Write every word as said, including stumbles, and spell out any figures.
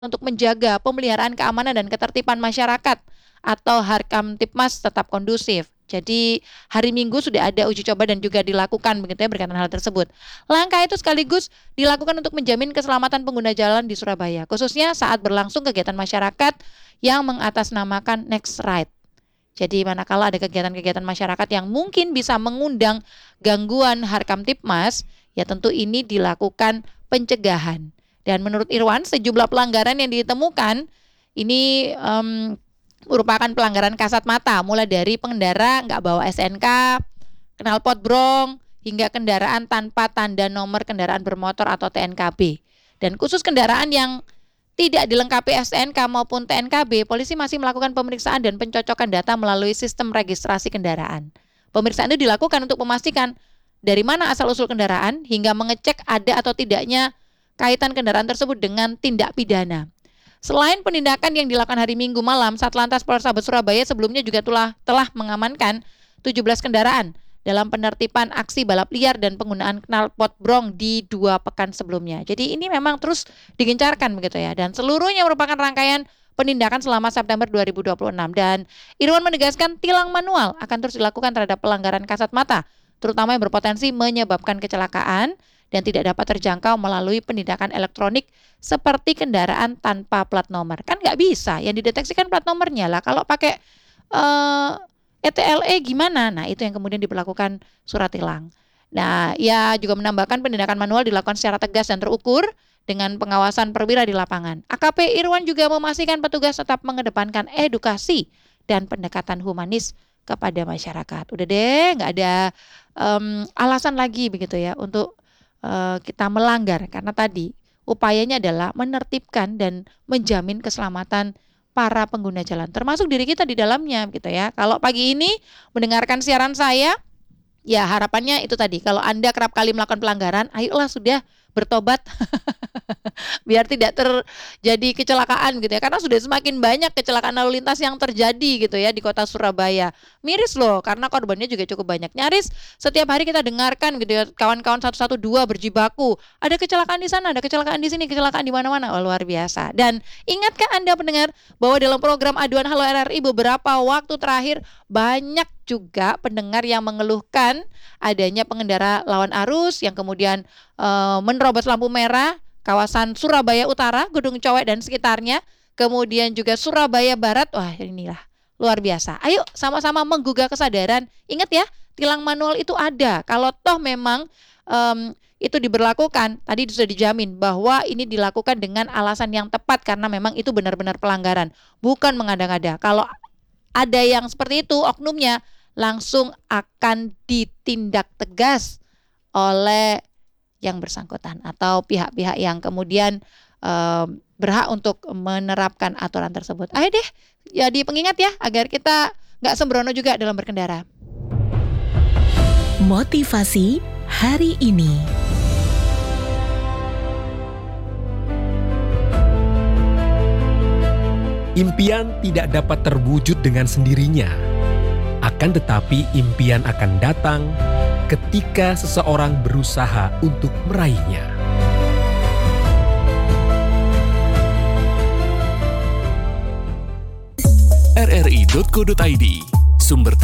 untuk menjaga pemeliharaan keamanan dan ketertiban masyarakat atau Harkamtibmas tetap kondusif. Jadi hari Minggu sudah ada uji coba dan juga dilakukan begitu ya berkaitan hal tersebut. Langkah itu sekaligus dilakukan untuk menjamin keselamatan pengguna jalan di Surabaya, khususnya saat berlangsung kegiatan masyarakat yang mengatasnamakan Next Right. Jadi manakala ada kegiatan-kegiatan masyarakat yang mungkin bisa mengundang gangguan Harkamtibmas, ya tentu ini dilakukan pencegahan. Dan menurut Irwan, sejumlah pelanggaran yang ditemukan ini um, merupakan pelanggaran kasat mata, mulai dari pengendara nggak bawa S N K, knalpot brong, hingga kendaraan tanpa tanda nomor kendaraan bermotor atau T N K B. Dan khusus kendaraan yang tidak dilengkapi S T N K maupun T N K B, polisi masih melakukan pemeriksaan dan pencocokan data melalui sistem registrasi kendaraan. Pemeriksaan itu dilakukan untuk memastikan dari mana asal-usul kendaraan hingga mengecek ada atau tidaknya kaitan kendaraan tersebut dengan tindak pidana. Selain penindakan yang dilakukan hari Minggu malam, Satlantas Polrestabes Surabaya sebelumnya juga telah, telah mengamankan tujuh belas kendaraan dalam penertiban aksi balap liar dan penggunaan knalpot brong di dua pekan sebelumnya. Jadi ini memang terus digencarkan begitu ya, dan seluruhnya merupakan rangkaian penindakan selama September dua ribu dua puluh enam. Dan Irwan menegaskan tilang manual akan terus dilakukan terhadap pelanggaran kasat mata, terutama yang berpotensi menyebabkan kecelakaan dan tidak dapat terjangkau melalui penindakan elektronik seperti kendaraan tanpa plat nomor. Kan nggak bisa, yang dideteksikan plat nomornya lah. Kalau pakai uh, E T L E gimana? Nah itu yang kemudian diberlakukan surat tilang. Nah ia juga menambahkan penindakan manual dilakukan secara tegas dan terukur dengan pengawasan perwira di lapangan. A K P Irwan juga memastikan petugas tetap mengedepankan edukasi dan pendekatan humanis kepada masyarakat. Udah deh, nggak ada um, alasan lagi begitu ya untuk Uh, kita melanggar, karena tadi upayanya adalah menertibkan dan menjamin keselamatan para pengguna jalan, termasuk diri kita di dalamnya gitu ya. Kalau pagi ini mendengarkan siaran saya, ya harapannya itu tadi, kalau Anda kerap kali melakukan pelanggaran, ayolah sudah bertobat biar tidak terjadi kecelakaan gitu ya, karena sudah semakin banyak kecelakaan lalu lintas yang terjadi gitu ya di kota Surabaya. Miris loh, karena korbannya juga cukup banyak. Nyaris setiap hari kita dengarkan gitu ya, kawan-kawan satu satu dua berjibaku, ada kecelakaan di sana, ada kecelakaan di sini, kecelakaan di mana-mana. Oh, luar biasa. Dan ingatkah Anda pendengar bahwa dalam program Aduan Halo R R I beberapa waktu terakhir banyak juga pendengar yang mengeluhkan adanya pengendara lawan arus yang kemudian e, menerobos lampu merah kawasan Surabaya Utara, Gedung Cowek dan sekitarnya, kemudian juga Surabaya Barat. Wah, inilah luar biasa. Ayo sama-sama menggugah kesadaran. Ingat ya, tilang manual itu ada. Kalau toh memang um, itu diberlakukan, tadi sudah dijamin bahwa ini dilakukan dengan alasan yang tepat karena memang itu benar-benar pelanggaran, bukan mengada-ngada. Kalau ada yang seperti itu oknumnya, langsung akan ditindak tegas oleh yang bersangkutan atau pihak-pihak yang kemudian uh, berhak untuk menerapkan aturan tersebut. Ayo deh, jadi pengingat ya agar kita nggak sembrono juga dalam berkendara. Motivasi hari ini. Impian tidak dapat terwujud dengan sendirinya. Akan tetapi impian akan datang ketika seseorang berusaha untuk meraihnya. r r i titik co titik i d, sumber